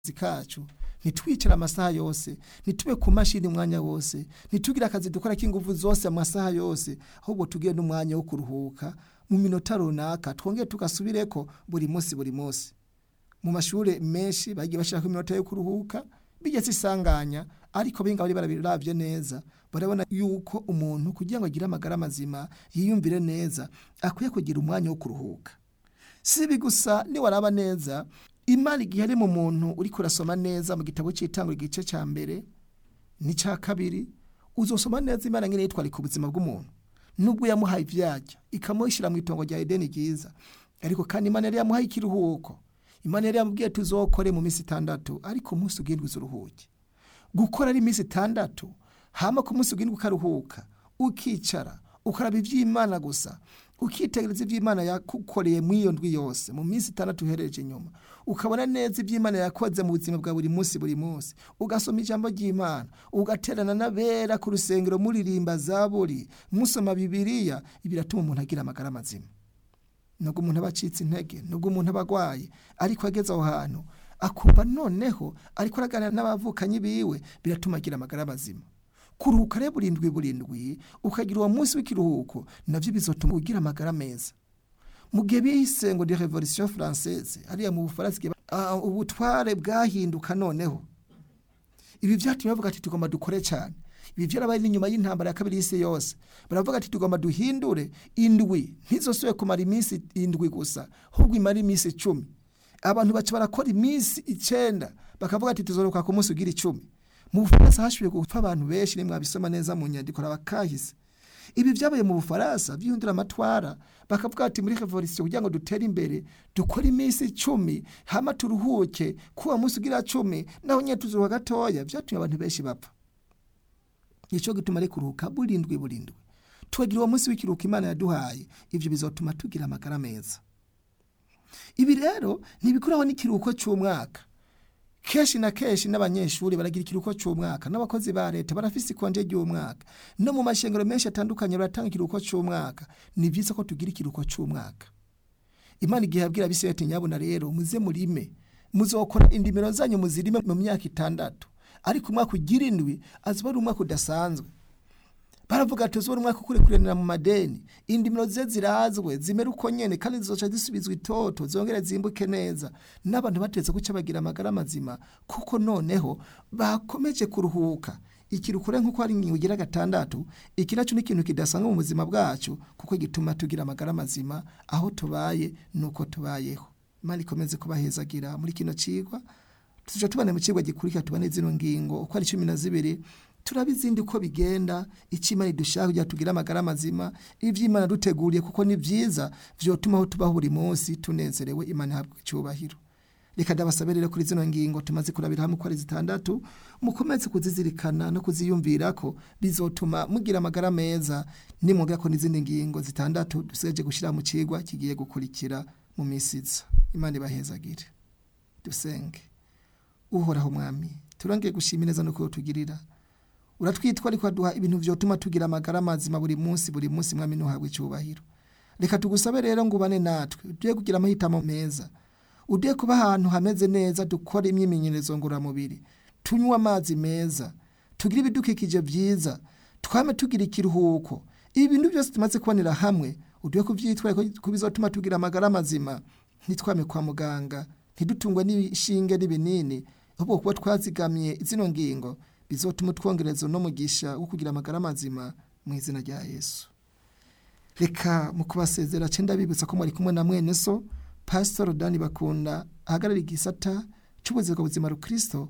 kacu ntitwicara amasaha yose, ntitube ku mashini umwanya wose, ntitugire akazi dukora k'ingufu zose amasaha yose, ahubwo tugire n'umwanya wo kuruhuka mu minota runaka, twongere tugasubireko buri munsi. Mu mashure menshi bagiye bashaka iminota yo kuruhuka bigeze isanganya, ariko binga bari barabiravye neza, barabona yuko umuntu kugira ngo agire amagara mazima yiyumvire neza akwiye kugira umwanya wo kuruhuka. Sibi gusa ni waraba neza Imana igihe ari mu muntu uri kurasoma neza mu gitabo cy'Itanguriro igice ca mbere ni ca kabiri, uzosoma neza Imana ngene yitwarika ubuzima bw'umuntu. Nubwo yamuhaye ivyarya ikamushira mu itongo rya Edeni ryiza, ariko kandi Imana yari yamuhaye ikiruhuko. Imana yari yamubwiye tuzokore mu minsi 6, ariko umunsi ugindwi uzuruhuke. Gukora ari minsi 6, hama ku munsi ugindwi ukaruhuka, ukicara ukaraba ivy'Imana gusa, ukitegereza ivy'Imana yakukoreye mu iyo ndwi yose mu minsi 6 uhereje inyuma, ukabona neza ivy'Imana yakoze mu buzima bwa buri munsi, ugasoma ijambo ry'Imana, ugaterana n'abera ku rusengero muririmba zaburi, musoma Bibiliya, biratuma umuntu agira amagara mazima. Nubwo umuntu abacitse intege, nubwo umuntu abagwaye, ariko ageze aho hantu akumva noneho ariko araganira n'abavukanyi biwe, biratuma agira amagara mazima. Kuruhuka rero burindwi ukagira uwo munsi w'ikiruhuko, navyo bizotuma ugira amagara meza. Mu gihe bise ngo de Revolution Française hariya mu Bufaransa, ubutware bwahinduka noneho. Ibi vyatumye bavuga ati tugomba dukore cyane. Ibi vyarabaye n'inyuma y'intambara ya kabiri y'isi yose. Baravuga ati tugomba duhindure indwi, ntizosuye kumara iminsi 7 gusa, ahubwo imara iminsi 10. Abantu baca barakora iminsi 9, bakavuga ati tuzoroka ku munsi ugira 10. Mu Bufaransa hashuye gupfa abantu benshi, nimwe abisoma neza mu nyandiko rabakahise. Ibi vyabaye mu Bufaransa vyihundura amatwara, bakavuga ati muri revolution kugira ngo dutere imbere dukora iminsi 10 hama turuhuke kuwa munsi ugira 10, naho nye tuzuruha gatoya, vyatumye abantu benshi bapfa. Nico gituma ari kuruhuka burindwi. Tugira uwo munsi w'ikiruhuko Imana yaduhaye, ivyo bizotuma tugira amagara meza. Ibi rero ntibikuraho n'ikiruhuko cy'umwaka. Keshi na keshi n'abanyeshuri baragira ikiruhuko cy'umwaka, n'abakozi ba leta barafise ikonje ry'umwaka, no mu mashengero menshi atandukanye baratanga ikiruhuko cy'umwaka. Ni byiza ko tugira ikiruhuko cy'umwaka. Imana igihe yabwira abisirayeli nyabuna rero muze murime, muzokora indimiro zanyu muzirime mu myaka 6, ariko umwaka ugira 7 azoba ari umwaka udasanzwe. Baravuga ati uzobona umwaka kurekuranira mu madeni, indimiro ze zirazwe zimera uko nyene, kandi zizoca zisubizwa itoto, zongere zimbuke neza. N'abantu bateze guca bagira amagara mazima, kuko noneho bakomeje kuruhuka. Ikirukure nkuko ari ngingo gira 6, iki naco ni ikintu kidasanga mu buzima bwacu, kuko gituma tugira amagara mazima aho tubaye nuko tubayeho. Imana ikomeze kubahezagira muri kino cigwa. Tuje tubane mu cigwa gikurikira, tubane zino ngingo uko ari 12, turabizindi uko bigenda, Imana idushaka kugira tugira amagara mazima, ivy'Imana duteguriye kuko ni vyiza, vyotuma aho tubaho buri munsi tunezerewe. Imana ihabwe icyubahiro. Reka ndabasaberere kuri zino ngingo tumaze kurabira hamwe ko ari 6, mukomeze kuzizirikana no kuziyumvirako, bizotuma mugira amagara meza. Nimwongera ko n'izindi ngingo 6 dusigaje gushira mu cigwa kigiye gukurikira mu misiza. Imana ibahezagire. Dusenge. Uhoraho Mwami, turangiye gushimira neza no kutugirira. Uratwitwa ariko aduha ibintu vyotuma tugira amagara mazima buri munsi Mwami, nuhabwe icyubahiro. Reka tugusabe rero ngo ubane natwe, ugiye kugira amahitamo meza, ugiye kuba ahantu hameze neza, dukora imyimenyerezo ngororamubiri, tunywa amazi meza, tugira ibidukikije vyiza, twame tugira ikiruhuko. Ibintu byose tumaze kubonera hamwe, ugiye kuvyitwara ko bizotuma tugira amagara mazima, ntitwame kwa muganga, ntidutungwe n'ishinge n'ibinini, ahubwo kuba twazigamiye izino ngingo bizotuma twongereza no mugisha wo kugira amagara mazima mu izina rya Yesu. Reka mu kubasezera cenda bibutsa ko muri kumwe na mwene so Pastor Dani Bakunda ahagarara igisata cy'ubuzima rukristo